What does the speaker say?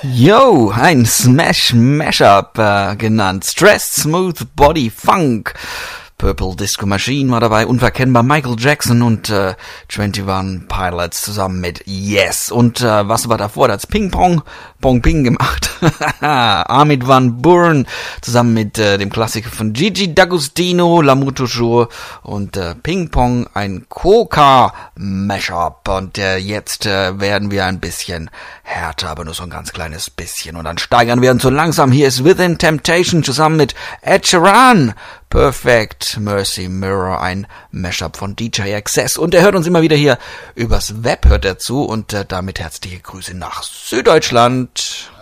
Yo, ein Smash-Mashup genannt. Stressed Smooth Body Funk. Purple Disco Machine war dabei, unverkennbar Michael Jackson und 21 Pilots zusammen mit Yes. Und was war davor? Das Ping Pong gemacht. Armin van Buuren zusammen mit dem Klassiker von Gigi D'Agostino, L'amour toujours und Ping Pong, ein Coca Mashup. Und jetzt werden wir ein bisschen härter, aber nur so ein ganz kleines bisschen. Und dann steigern wir uns so langsam. Hier ist Within Temptation zusammen mit Ed Sheeran. Perfect Mercy Mirror, ein Mashup von DJ Access. Und er hört uns immer wieder hier übers Web, hört er zu. Und damit herzliche Grüße nach Süddeutschland.